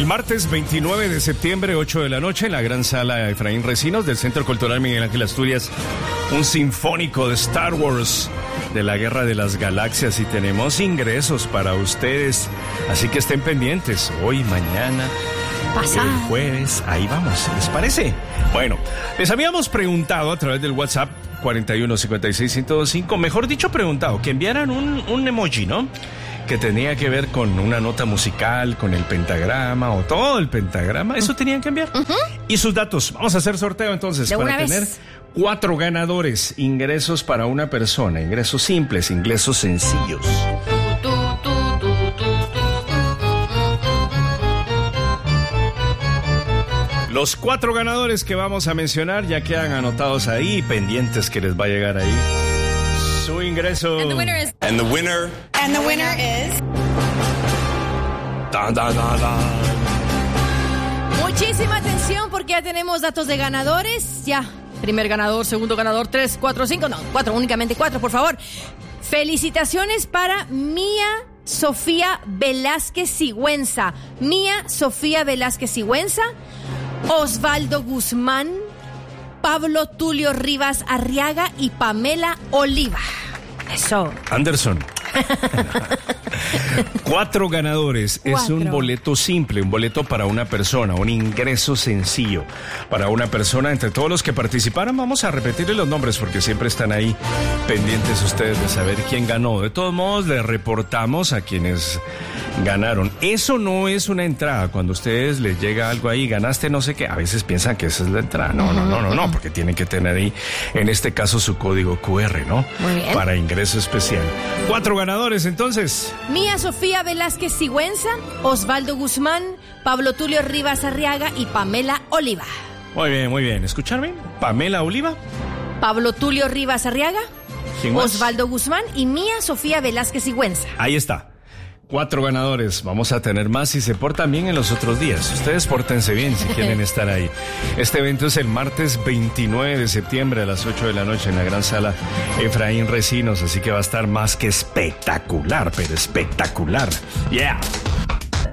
El martes 29 de septiembre, 8 de la noche, en la gran sala Efraín Recinos del Centro Cultural Miguel Ángel Asturias, un sinfónico de Star Wars, de la Guerra de las Galaxias, y tenemos ingresos para ustedes, así que estén pendientes, hoy, mañana, el jueves, ahí vamos, ¿les parece? Bueno, les habíamos preguntado a través del WhatsApp 4156-1025, mejor dicho preguntado, que enviaran un emoji, ¿no?, que tenía que ver con una nota musical, con el pentagrama o todo el pentagrama, eso tenían que enviar. Y sus datos, vamos a hacer sorteo entonces para tener 4 ganadores, ingresos para una persona, ingresos simples, ingresos sencillos. Los 4 ganadores que vamos a mencionar ya quedan anotados ahí, pendientes que les va a llegar ahí su ingreso. And the winner is. And the winner. And the winner is. Da, da, da, da. Muchísima atención porque ya tenemos datos de ganadores. Ya, primer ganador, segundo ganador, 3, 4, 5, no, 4, únicamente 4, por favor. Felicitaciones para Mía Sofía Velázquez Sigüenza. Mía Sofía Velázquez Sigüenza, Osvaldo Guzmán, Pablo Tulio Rivas Arriaga y Pamela Oliva. Eso. Anderson. 4 ganadores. 4. Es un boleto simple, un boleto para una persona, un ingreso sencillo para una persona. Entre todos los que participaron, vamos a repetirle los nombres porque siempre están ahí pendientes ustedes de saber quién ganó. De todos modos, les reportamos a quienes ganaron. Eso no es una entrada. Cuando a ustedes les llega algo ahí, ganaste no sé qué, a veces piensan que esa es la entrada. No, porque tienen que tener ahí, en este caso, su código QR, ¿no? Muy bien. Para ingreso especial. 4 ganadores, entonces. Mía Sofía Velázquez Sigüenza, Osvaldo Guzmán, Pablo Tulio Rivas Arriaga y Pamela Oliva. Muy bien. ¿Escucharme? Pamela Oliva. Pablo Tulio Rivas Arriaga, ¿Quién más? Osvaldo Guzmán y Mía Sofía Velázquez Sigüenza. Ahí está. 4 ganadores. Vamos a tener más si se portan bien en los otros días. Ustedes pórtense bien si quieren estar ahí. Este evento es el martes 29 de septiembre a las 8 de la noche en la gran sala Efraín Recinos, así que va a estar más que espectacular, pero espectacular. Yeah.